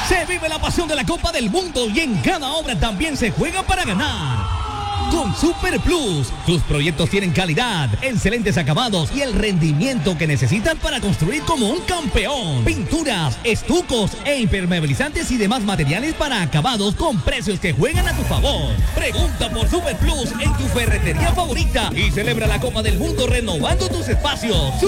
Se vive la pasión de la Copa del Mundo y en cada obra también se juega para ganar. Con Super Plus, tus proyectos tienen calidad, excelentes acabados y el rendimiento que necesitan para construir como un campeón. Pinturas, estucos e impermeabilizantes y demás materiales para acabados con precios que juegan a tu favor. Pregunta por Super Plus en tu ferretería favorita y celebra la Copa del Mundo renovando tus espacios.